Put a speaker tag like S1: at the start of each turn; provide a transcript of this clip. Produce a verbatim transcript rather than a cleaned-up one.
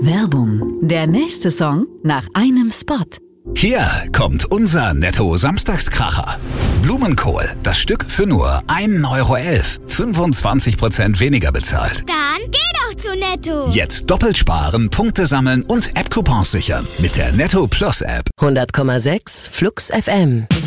S1: Werbung. Der nächste Song nach einem Spot.
S2: Hier kommt unser Netto-Samstagskracher. Blumenkohl, das Stück für nur ein Euro elf. fünfundzwanzig Prozent weniger bezahlt.
S3: Dann geh doch zu Netto.
S2: Jetzt doppelt sparen, Punkte sammeln und App-Coupons sichern. Mit der Netto Plus App.
S4: hundert Komma sechs Flux F M.